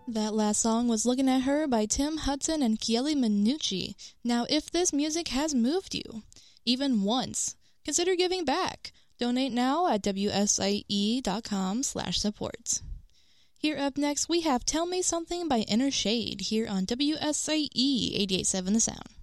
That last song was Looking at Her by Tim Hudson and Chieli Minucci. Now, if this music has moved you, even once, consider giving back. Donate now at wsie.com/support. Here up next, we have Tell Me Something by Inner Shade here on WSIE 88.7 The Sound.